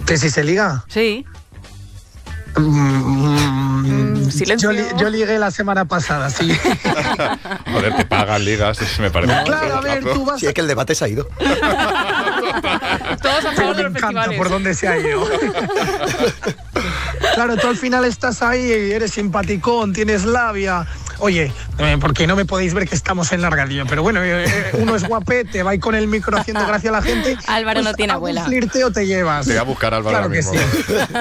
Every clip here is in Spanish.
¿Que si se liga? Sí. Silencio. Yo ligué la semana pasada, sí. Joder, te pagan ligas, me parece. Claro, a ver, tú vas... Sí, es que el debate se ha ido. Todos a Pero favor de me los encanta festivales. por dónde se ha ido. Claro, tú al final estás ahí, eres simpaticón, tienes labia. Oye, porque no me podéis ver que estamos en la radio, pero bueno, uno es guapete, va ahí con el micro haciendo gracia a la gente. Álvaro no tiene algún abuela. flirteo te llevas. Te voy a buscar a Álvaro Claro ahora que mismo.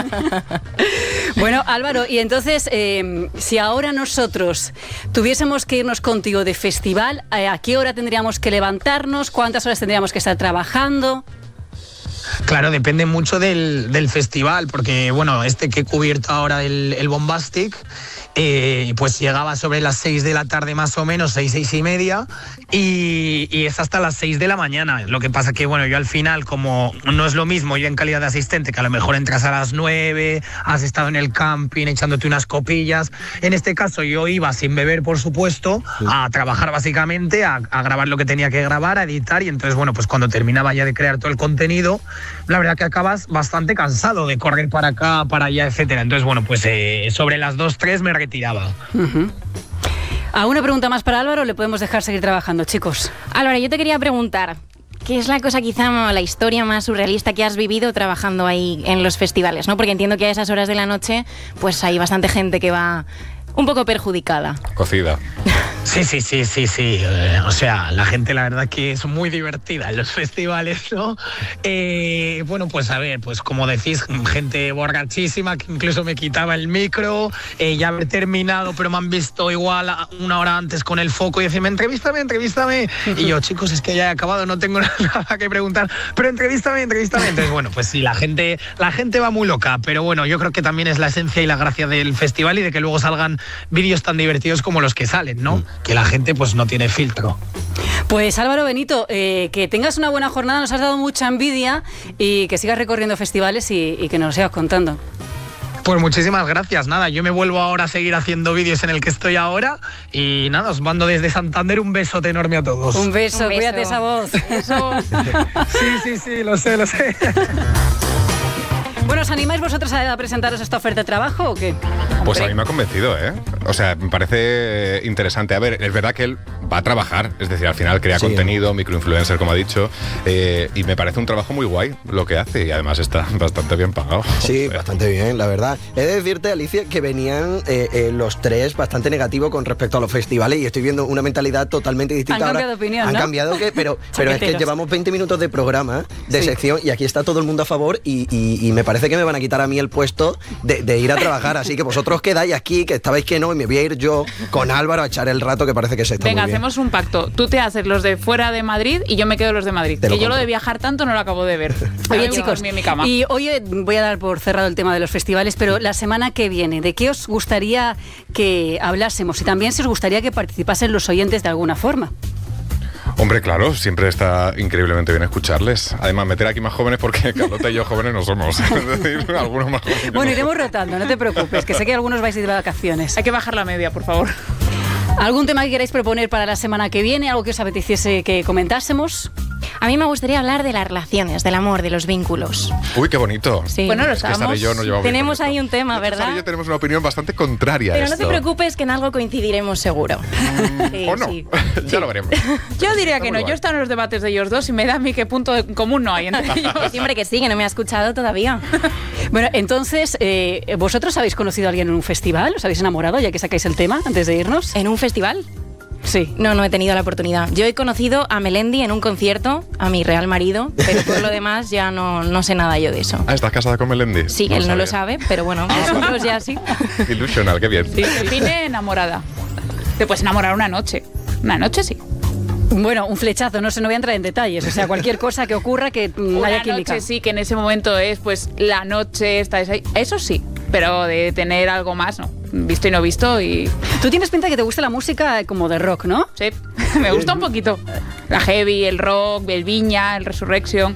sí. Bueno, Álvaro, y entonces, si ahora nosotros tuviésemos que irnos contigo de festival, ¿a qué hora tendríamos que levantarnos? ¿Cuántas horas tendríamos que estar trabajando? Claro, depende mucho del festival, porque bueno, este que he cubierto ahora, el Bombastic, pues llegaba sobre las 6 de la tarde más o menos, 6 y media, y es hasta las 6 de la mañana. Lo que pasa que, bueno, yo al final, como no es lo mismo yo en calidad de asistente, que a lo mejor entras a las 9, has estado en el camping echándote unas copillas. En este caso yo iba sin beber, por supuesto, a trabajar básicamente, a grabar lo que tenía que grabar, a editar, y entonces, bueno, pues cuando terminaba ya de crear todo el contenido, la verdad que acabas bastante cansado de correr para acá, para allá, etcétera. Entonces, bueno, pues sobre las 2-3 me retiraba. Uh-huh. ¿Alguna pregunta más para Álvaro o le podemos dejar seguir trabajando, chicos? Álvaro, yo te quería preguntar, ¿qué es la cosa quizá, la historia más surrealista que has vivido trabajando ahí en los festivales, ¿no? Porque entiendo que a esas horas de la noche pues hay bastante gente que va un poco perjudicada. Cocida. Sí. O sea, la gente la verdad que es muy divertida en los festivales, ¿no? Bueno, pues a ver, pues como decís, gente borrachísima que incluso me quitaba el micro, ya haber terminado, pero me han visto igual una hora antes con el foco y decirme, entrevístame. Y yo, chicos, es que ya he acabado, no tengo nada que preguntar, pero entrevístame. Entonces, bueno, pues sí, la gente va muy loca, pero bueno, yo creo que también es la esencia y la gracia del festival y de que luego salgan vídeos tan divertidos como los que salen, ¿no? Que la gente pues no tiene filtro. Pues Álvaro Benito, que tengas una buena jornada, nos has dado mucha envidia y que sigas recorriendo festivales y que nos sigas contando. Pues muchísimas gracias, nada, yo me vuelvo ahora a seguir haciendo vídeos en el que estoy ahora y nada, os mando desde Santander un besote enorme a todos. Un beso. Cuídate esa voz. Eso. Sí, lo sé. Bueno, ¿os animáis vosotros a presentaros esta oferta de trabajo o qué? Pues a mí me ha convencido, ¿eh? O sea, me parece interesante. A ver, es verdad que él va a trabajar, es decir, al final crea contenido, microinfluencer, como ha dicho, y me parece un trabajo muy guay lo que hace y además está bastante bien pagado. Sí, bastante bien, la verdad. He de decirte, Alicia, que venían los tres bastante negativos con respecto a los festivales y estoy viendo una mentalidad totalmente distinta. Han ahora. cambiado de opinión, Han ¿no? cambiado, pero es que llevamos 20 minutos de programa, de sección, y aquí está todo el mundo a favor y me parece que me van a quitar a mí el puesto de ir a trabajar, así que vosotros quedáis aquí, que estabais que no, y me voy a ir yo con Álvaro a echar el rato, que parece que se está Venga, muy bien. hacemos un pacto. Tú te haces los de fuera de Madrid y yo me quedo los de Madrid. Te lo Que yo lo compro. de viajar tanto no lo acabo de ver. Oye, chicos, en mi cama. y hoy voy a dar por cerrado el tema de los festivales, pero la semana que viene, ¿de qué os gustaría que hablásemos? Y también si os gustaría que participasen los oyentes de alguna forma. Hombre, claro, siempre está increíblemente bien escucharles. Además, meter aquí más jóvenes porque Carlota y yo jóvenes no somos. Es decir, algunos más jóvenes. Bueno, iremos rotando, no te preocupes, que sé que algunos vais a ir de vacaciones. Hay que bajar la media, por favor. ¿Algún tema que queráis proponer para la semana que viene? ¿Algo que os apeteciese que comentásemos? A mí me gustaría hablar de las relaciones, del amor, de los vínculos. Uy, qué bonito. Sí. Bueno, lo Es que Sara y sabemos. yo nos llevamos bien Tenemos con esto. ahí un tema, De hecho, Sara ¿verdad? y yo tenemos una opinión bastante contraria a Pero no esto. te preocupes, que en algo coincidiremos seguro. Sí, ¿O no? sí. Ya lo veremos. Yo diría Está que muy no. guay. Yo he estado en los debates de ellos dos y me da a mí qué punto en común no hay entre ellos. Siempre que sí, que no me ha escuchado todavía. Bueno, entonces, ¿vosotros habéis conocido a alguien en un festival? ¿Os habéis enamorado, ya que sacáis el tema, antes de irnos? ¿En un festival? Sí. No he tenido la oportunidad. Yo he conocido a Melendi en un concierto, a mi real marido, pero por lo demás ya no sé nada yo de eso. Ah, ¿estás casada con Melendi? Sí, él no lo sabe, pero bueno, nosotros ya sí. Ilusional, qué bien. Sí, define enamorada. Te puedes enamorar una noche. Una noche sí. Bueno, un flechazo, no sé, no voy a entrar en detalles. O sea, cualquier cosa que ocurra que Una haya química. noche sí, que en ese momento es pues la noche, estáis ahí. Eso sí, pero de tener algo más, no. Visto y no visto y... Tú tienes pinta de que te gusta la música como de rock, ¿no? Sí, me gusta un poquito. La heavy, el rock, el Viña, el Resurrection.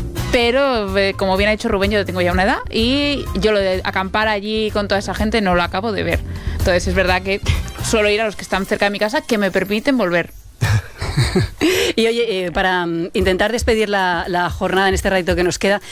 Pero, como bien ha dicho Rubén, yo tengo ya una edad y yo lo de acampar allí con toda esa gente no lo acabo de ver. Entonces es verdad que suelo ir a los que están cerca de mi casa que me permiten volver. Y oye, para intentar despedir la jornada en este ratito que nos queda,